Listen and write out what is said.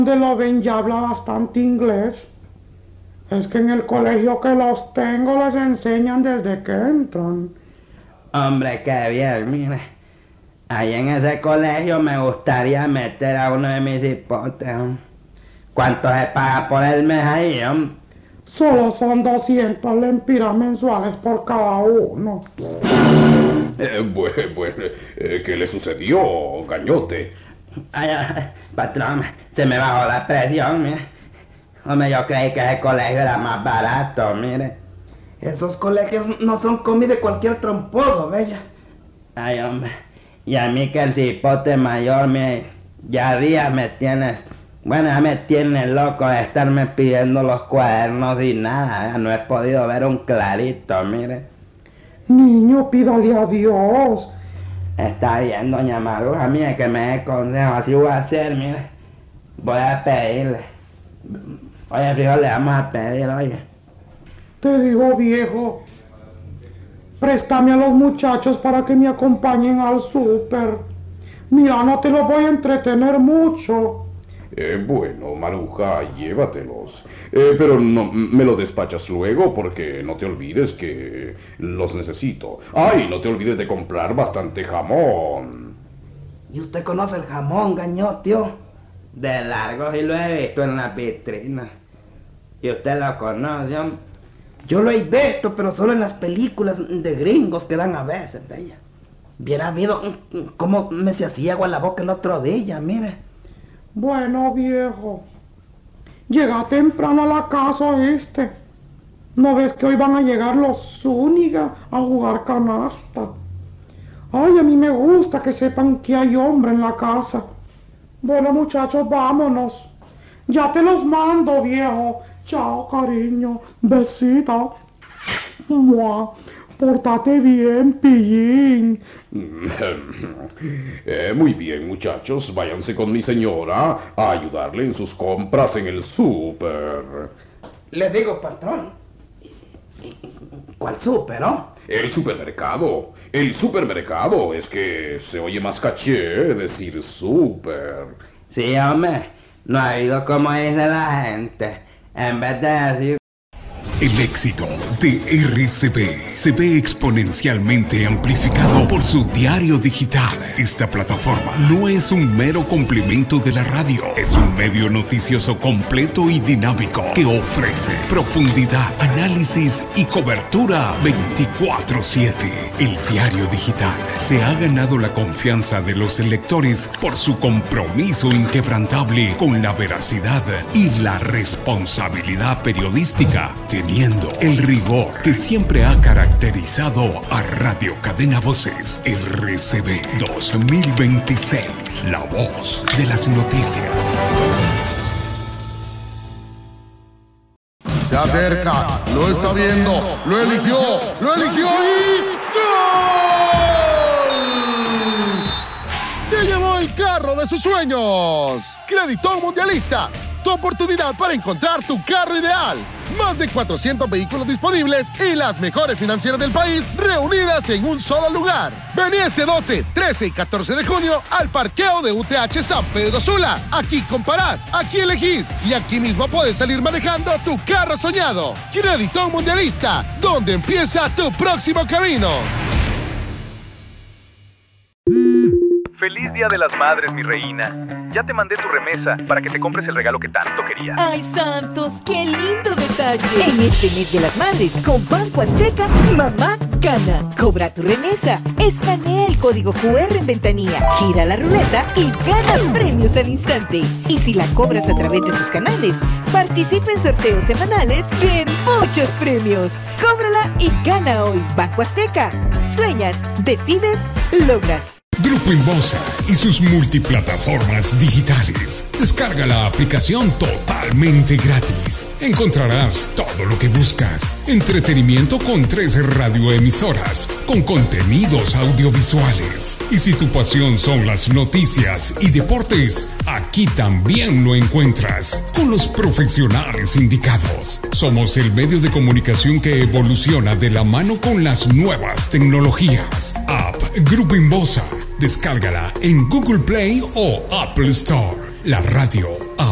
donde lo ven ya habla bastante inglés. Es que en el colegio que los tengo les enseñan desde que entran. Hombre, qué bien, mire. Ahí en ese colegio me gustaría meter a uno de mis hipotes. ¿Cuánto se paga por el mes ahí, hombre? Solo son 200 lempiras mensuales por cada uno. Bueno, ¿qué le sucedió, gañote? Ay, patrón, se me bajó la presión, mire. Hombre, yo creí que ese colegio era más barato, mire. Esos colegios no son comida de cualquier trompudo, bella. Ay, hombre. Y a mí que el cipote mayor, mire, ya días me tiene... Bueno, ya me tiene loco de estarme pidiendo los cuadernos y nada. No he podido ver un clarito, mire. Niño, pídale a Dios. Está bien, doña Maruja, mire, que me dé consejo. Así voy a hacer, mire. Voy a pedirle. Oye, fijo, le vamos a pedir, oye. Te digo, viejo, préstame a los muchachos para que me acompañen al súper. Mira, no te los voy a entretener mucho. Bueno, Maruja, llévatelos. Pero no me lo despachas luego porque no te olvides que los necesito. Ay, no te olvides de comprar bastante jamón. ¿Y usted conoce el jamón, gañotio? De largo sí lo he visto en la vitrina. ¿Y usted lo conoce, hombre? Yo lo he visto, pero solo en las películas de gringos que dan a veces, bella. Hubiera habido cómo me se hacía agua la boca el otro día, mire. Bueno, viejo, llega temprano a la casa, ¿oíste? ¿No ves que hoy van a llegar los Zúñiga a jugar canasta? Ay, a mí me gusta que sepan que hay hombre en la casa. Bueno, muchachos, vámonos. Ya te los mando, viejo. Chao, cariño. Besita. ¡Mua! Pórtate bien, pillín. Muy bien, muchachos, váyanse con mi señora a ayudarle en sus compras en el súper. Le digo, patrón. ¿Cuál súper, no? El supermercado. El supermercado. Es que se oye más caché decir súper. Sí, hombre. No ha oído como dice la gente. En vez de decir... El éxito de RCB se ve exponencialmente amplificado por su diario digital. Esta plataforma no es un mero complemento de la radio, es un medio noticioso completo y dinámico que ofrece profundidad, análisis y cobertura 24/7. El diario digital se ha ganado la confianza de los lectores por su compromiso inquebrantable con la veracidad y la responsabilidad periodística, teniendo el rigor que siempre ha caracterizado a Radio Cadena Voces. RCB 2026, la voz de las noticias. Se acerca, lo está viendo, lo eligió y ¡gol! Se llevó el carro de sus sueños. Crédito Mundialista, tu oportunidad para encontrar tu carro ideal. Más de 400 vehículos disponibles y las mejores financieras del país reunidas en un solo lugar. Vení este 12, 13 y 14 de junio al parqueo de UTH San Pedro Sula. Aquí comparás, aquí elegís y aquí mismo puedes salir manejando tu carro soñado. Crédito Mundialista, donde empieza tu próximo camino. ¡Feliz Día de las Madres, mi reina! Ya te mandé tu remesa para que te compres el regalo que tanto querías. ¡Ay, Santos! ¡Qué lindo detalle! En este mes de las madres, con Banco Azteca, mamá gana. Cobra tu remesa, escanea el código QR en ventanilla, gira la ruleta y gana premios al instante. Y si la cobras a través de sus canales, participa en sorteos semanales de muchos premios. Cóbrala y gana hoy. Banco Azteca. Sueñas, decides, logras. Grupo Inbosa y sus multiplataformas digitales. Descarga la aplicación totalmente gratis. Encontrarás todo lo que buscas. Entretenimiento con 13 radioemisoras, con contenidos audiovisuales. Y si tu pasión son las noticias y deportes, aquí también lo encuentras, con los profesionales indicados. Somos el medio de comunicación que evoluciona de la mano con las nuevas tecnologías. App Grupo Inbosa. Descárgala en Google Play o Apple Store. La radio